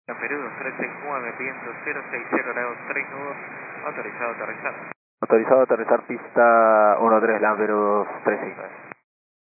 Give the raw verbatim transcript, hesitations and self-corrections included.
Perú dos tres seis nueve, viento cero seis cero grados tres nudos, autorizado a aterrizar. Autorizado a aterrizar pista uno tres, Lamperus tres cinco.